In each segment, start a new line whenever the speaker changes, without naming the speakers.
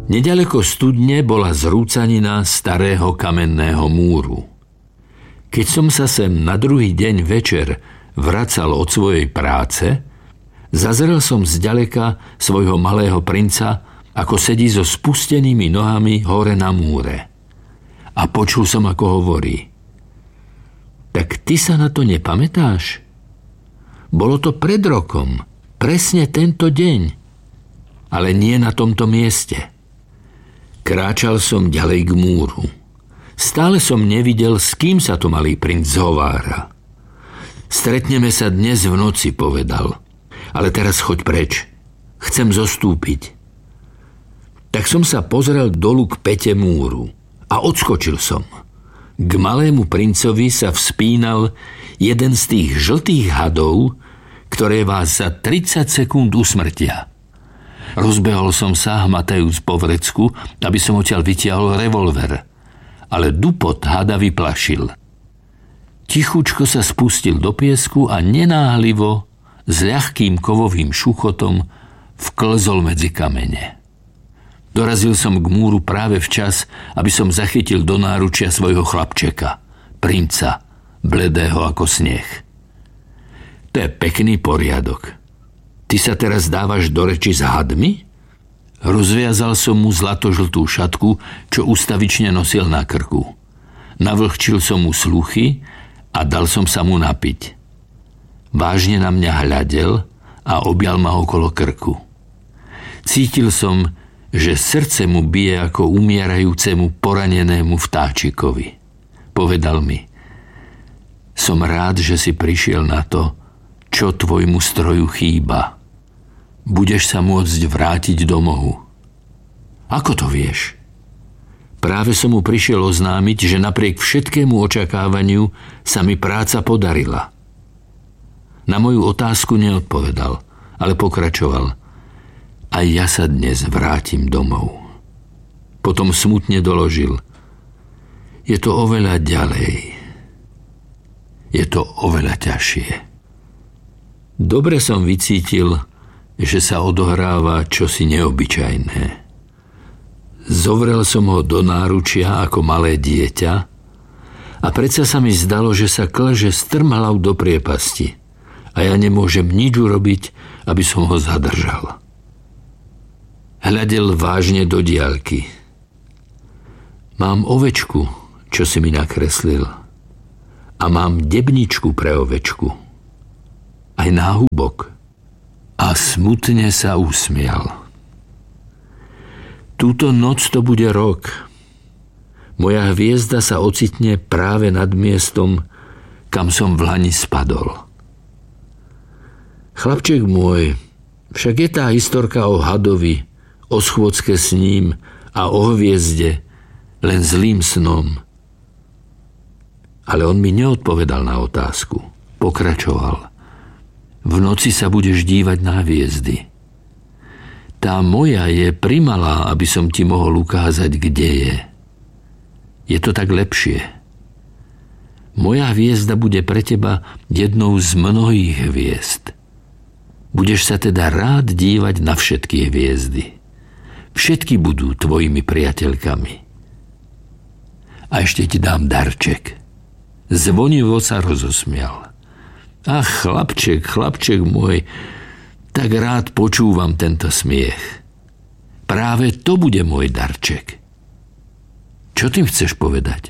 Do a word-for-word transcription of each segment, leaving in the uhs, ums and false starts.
Nedaleko studne bola zrúcanina starého kamenného múru. Keď som sa sem na druhý deň večer vracal od svojej práce, zazrel som zďaleka svojho malého princa, ako sedí so spustenými nohami hore na múre. A počul som, ako hovorí: tak ty sa na to nepamätáš? Bolo to pred rokom, presne tento deň, ale nie na tomto mieste. Kráčal som ďalej k múru. Stále som nevidel, s kým sa to malý princ zhovára. Stretneme sa dnes v noci, povedal. Ale teraz choď preč. Chcem zostúpiť. Tak som sa pozrel dolu k päte múru a odskočil som. K malému princovi sa vzpínal jeden z tých žltých hadov, ktoré vás za tridsať sekúnd usmrtia. Rozbehol som sa, hmatajúc po vrecku, aby som odtiaľ vytiahol revolver. Ale dupot hada vyplašil. Tichučko sa spustil do piesku a nenáhlivo, s ľahkým kovovým šuchotom, vklzol medzi kamene. Dorazil som k múru práve včas, aby som zachytil do náručia svojho chlapčeka, princa, bledého ako sneh. To je pekný poriadok. Ty sa teraz dávaš do reči s hadmi? Rozviazal som mu zlatožltú šatku, čo ustavične nosil na krku. Navlhčil som mu sluchy a dal som sa mu napiť. Vážne na mňa hľadel a objal ma okolo krku. Cítil som, že srdce mu bije ako umierajúcemu poranenému vtáčikovi. Povedal mi: som rád, že si prišiel na to, čo tvojmu stroju chýba. Budeš sa môcť vrátiť domovu. Ako to vieš? Práve som mu prišiel oznámiť, že napriek všetkému očakávaniu sa mi práca podarila. Na moju otázku neodpovedal, ale pokračoval: aj ja sa dnes vrátim domov. Potom smutne doložil: je to oveľa ďalej. Je to oveľa ťažšie. Dobre som vycítil, že sa odohráva čosi neobyčajné. Zovrel som ho do náručia ako malé dieťa a predsa sa mi zdalo, že sa klže strmhlav do priepasti a ja nemôžem nič urobiť, aby som ho zadržal. Hľadel vážne do diaľky. Mám ovečku, čo si mi nakreslil, a mám debničku pre ovečku, aj náhubok. A smutne sa usmial. Túto noc to bude rok. Moja hviezda sa ocitne práve nad miestom, kam som v lani spadol. Chlapček môj, však je tá historka o hadovi, o schôdzke s ním a o hviezde len zlým snom. Ale on mi neodpovedal na otázku. Pokračoval: v noci sa budeš dívať na hviezdy. Tá moja je primalá, aby som ti mohol ukázať, kde je. Je to tak lepšie. Moja hviezda bude pre teba jednou z mnohých hviezd. Budeš sa teda rád dívať na všetky hviezdy. Všetky budú tvojimi priateľkami. A ešte ti dám darček. Zvonivo sa rozosmial. Ach, chlapček, chlapček môj, tak rád počúvam tento smiech. Práve to bude môj darček. Čo tým chceš povedať?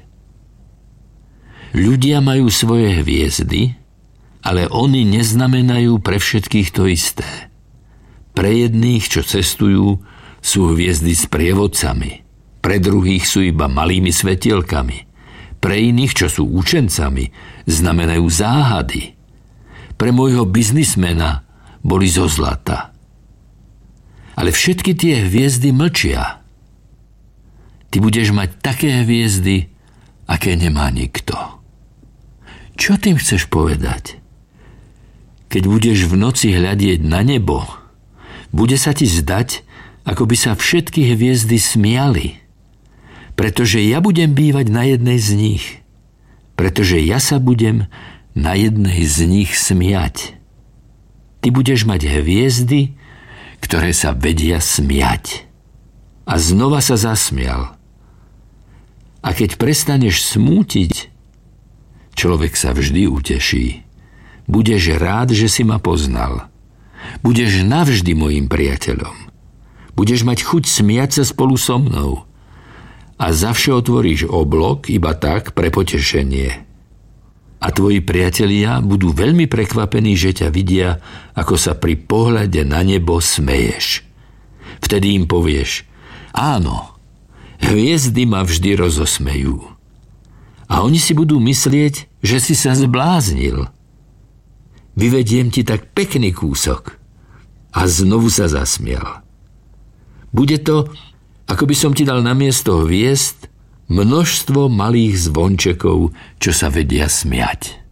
Ľudia majú svoje hviezdy, ale oni neznamenajú pre všetkých to isté. Pre jedných, čo cestujú, sú hviezdy s prievodcami. Pre druhých sú iba malými svetielkami. Pre iných, čo sú učencami, znamenajú záhady. Pre môjho biznismena boli zo zlata. Ale všetky tie hviezdy mlčia. Ty budeš mať také hviezdy, aké nemá nikto. Čo tým chceš povedať? Keď budeš v noci hľadieť na nebo, bude sa ti zdať, ako by sa všetky hviezdy smiali. Pretože ja budem bývať na jednej z nich. Pretože ja sa budem na jednej z nich smiať. Ty budeš mať hviezdy, ktoré sa vedia smiať. a znova sa zasmial. A keď prestaneš smútiť, človek sa vždy uteší. Budeš rád, že si ma poznal. Budeš navždy mojím priateľom. Budeš mať chuť smiať sa spolu so mnou. A zavše otvoríš oblok iba tak pre potešenie. A tvoji priatelia budú veľmi prekvapení, že ťa vidia, ako sa pri pohľade na nebo smeješ. Vtedy im povieš: áno, hviezdy ma vždy rozosmejú. A oni si budú myslieť, že si sa zbláznil. Vyvediem ti tak pekný kúsok. A znovu sa zasmial. Bude to, ako by som ti dal namiesto hviezd množstvo malých zvončekov, čo sa vedia smiať.